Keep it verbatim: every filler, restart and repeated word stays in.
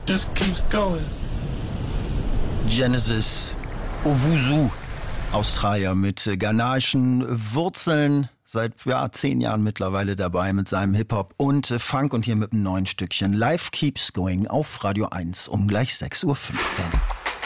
just keeps going. Genesis Owusu, Australier mit ghanaischen Wurzeln, seit ja, zehn Jahren mittlerweile dabei mit seinem Hip-Hop und Funk und hier mit einem neuen Stückchen. Life Keeps Going auf Radio eins um gleich sechs Uhr fünfzehn.